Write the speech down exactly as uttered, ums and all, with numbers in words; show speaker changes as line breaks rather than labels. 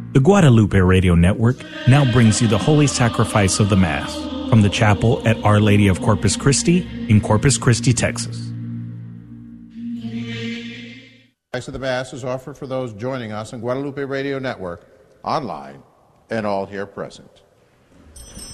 The Guadalupe Radio Network now brings you the Holy Sacrifice of the Mass from the chapel at Our Lady of Corpus Christi in Corpus Christi, Texas.
The Sacrifice of the Mass is offered for those joining us on Guadalupe Radio Network, online, and all here present.